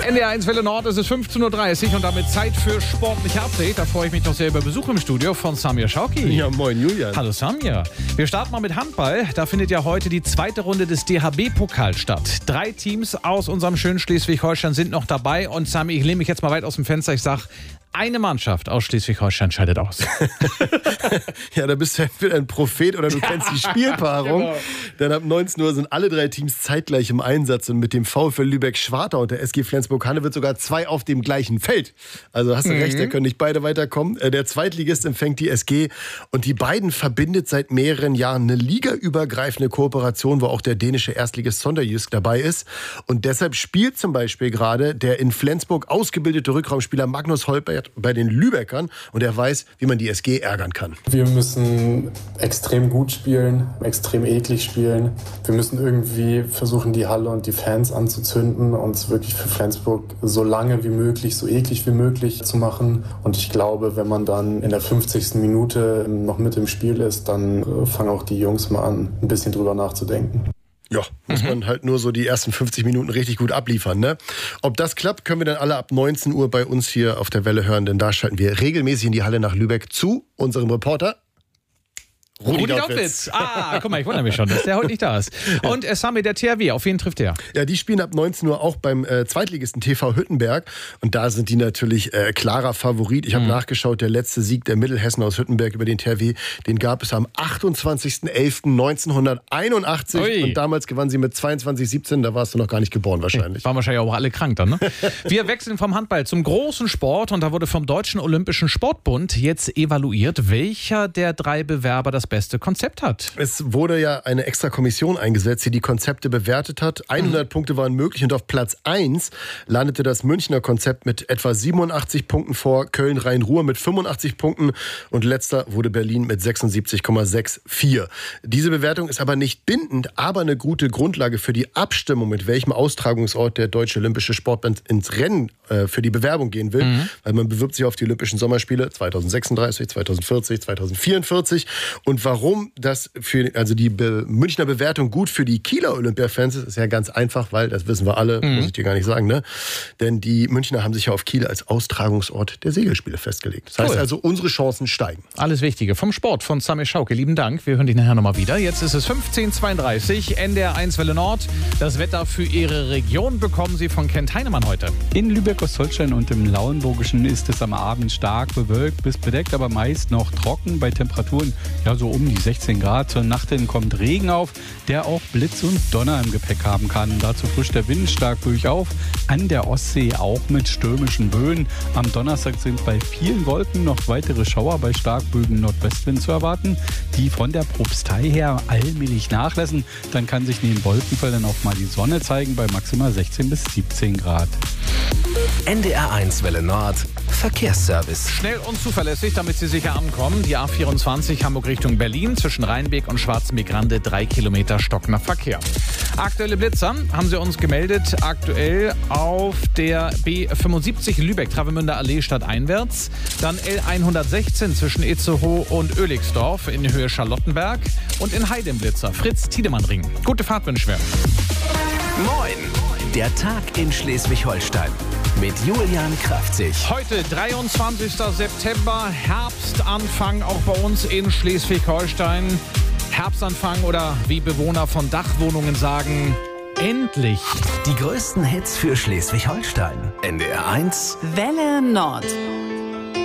NDR 1 Welle Nord, es ist 15.30 Uhr und damit Zeit für sportliche Update. Da freue ich mich doch sehr über Besuch im Studio von Samir Schauki. Ja, moin Julian. Hallo Samir. Wir starten mal mit Handball. Da findet ja heute die zweite Runde des DHB-Pokals statt. 3 Teams aus unserem schönen Schleswig-Holstein sind noch dabei. Und Samir, ich lehne mich jetzt mal weit aus dem Fenster. Ich sage, eine Mannschaft aus Schleswig-Holstein scheidet aus. Ja, da bist du entweder ein Prophet oder du kennst die Spielpaarung. Genau. Denn ab 19 Uhr sind alle 3 Teams zeitgleich im Einsatz. Und mit dem VfL Lübeck-Schwartau und der SG Flensburg-Handewitt sogar 2 auf dem gleichen Feld. Also hast du recht, da können nicht beide weiterkommen. Der Zweitligist empfängt die SG. Und die beiden verbindet seit mehreren Jahren eine ligaübergreifende Kooperation, wo auch der dänische Erstligist Sonderjysk dabei ist. Und deshalb spielt zum Beispiel gerade der in Flensburg ausgebildete Rückraumspieler Magnus Holpert bei den Lübeckern. Und er weiß, wie man die SG ärgern kann. Wir müssen extrem gut spielen, extrem eklig spielen. Wir müssen irgendwie versuchen, die Halle und die Fans anzuzünden und es wirklich für Flensburg so lange wie möglich, so eklig wie möglich zu machen. Und ich glaube, wenn man dann in der 50. Minute noch mit im Spiel ist, dann fangen auch die Jungs mal an, ein bisschen drüber nachzudenken. Ja, muss man halt nur so die ersten 50 Minuten richtig gut abliefern, ne? Ob das klappt, können wir dann alle ab 19 Uhr bei uns hier auf der Welle hören, denn da schalten wir regelmäßig in die Halle nach Lübeck zu unserem Reporter Rudi Dautwitz. Guck mal, ich wundere mich schon, dass der heute nicht da ist. Und Samir, der THW, auf wen trifft der? Ja, die spielen ab 19 Uhr auch beim Zweitligisten TV Hüttenberg. Und da sind die natürlich klarer Favorit. Ich habe nachgeschaut, der letzte Sieg der Mittelhessen aus Hüttenberg über den THW, den gab es am 28.11.1981. Ui. Und damals gewannen sie mit 22:17. Da warst du noch gar nicht geboren wahrscheinlich. Waren wahrscheinlich auch alle krank dann, ne? Wir wechseln vom Handball zum großen Sport. Und da wurde vom Deutschen Olympischen Sportbund jetzt evaluiert, welcher der 3 Bewerber das beste Konzept hat. Es wurde ja eine extra Kommission eingesetzt, die Konzepte bewertet hat. 100 Punkte waren möglich und auf Platz 1 landete das Münchner Konzept mit etwa 87 Punkten vor, Köln-Rhein-Ruhr mit 85 Punkten und letzter wurde Berlin mit 76,64. Diese Bewertung ist aber nicht bindend, aber eine gute Grundlage für die Abstimmung, mit welchem Austragungsort der Deutsche Olympische Sportbund ins Rennen für die Bewerbung gehen will. Weil man bewirbt sich auf die Olympischen Sommerspiele 2036, 2040, 2044 und warum das also die Münchner Bewertung gut für die Kieler Olympia-Fans ist ja ganz einfach, weil, das wissen wir alle, muss ich dir gar nicht sagen, ne? Denn die Münchner haben sich ja auf Kiel als Austragungsort der Segelspiele festgelegt. Das heißt also, unsere Chancen steigen. Alles Wichtige vom Sport von Samir Schauki. Lieben Dank. Wir hören dich nachher nochmal wieder. Jetzt ist es 15.32 Uhr, NDR 1 Welle Nord. Das Wetter für Ihre Region bekommen Sie von Kent Heinemann heute. In Lübeck-Ostholstein und im Lauenburgischen ist es am Abend stark bewölkt bis bedeckt, aber meist noch trocken bei Temperaturen ja so um die 16 Grad. Zur Nacht hin kommt Regen auf, der auch Blitz und Donner im Gepäck haben kann. Dazu frischt der Wind stark durchauf. An der Ostsee auch mit stürmischen Böen. Am Donnerstag sind bei vielen Wolken noch weitere Schauer bei starkböigem Nordwestwind zu erwarten, die von der Propstei her allmählich nachlassen. Dann kann sich neben Wolkenfeldern auch mal die Sonne zeigen bei maximal 16 bis 17 Grad. NDR 1 Welle Nord, Verkehrsservice. Schnell und zuverlässig, damit Sie sicher ankommen. Die A24 Hamburg Richtung Berlin zwischen Rheinbeek und Schwarzenbeek-Grande 3 Kilometer stockender Verkehr. Aktuelle Blitzer haben Sie uns gemeldet. Aktuell auf der B75 Lübeck-Travemünder Allee stadteinwärts. Dann L116 zwischen Itzehoe und Oelixdorf in Höhe Charlottenberg. Und in Heide im Blitzer Fritz-Tiedemann-Ring. Gute Fahrt wünschen wir. Moin! Der Tag in Schleswig-Holstein mit Julian Kraftzig. Heute 23. September, Herbstanfang auch bei uns in Schleswig-Holstein. Herbstanfang oder wie Bewohner von Dachwohnungen sagen, endlich. Die größten Hits für Schleswig-Holstein. NDR 1 Welle Nord.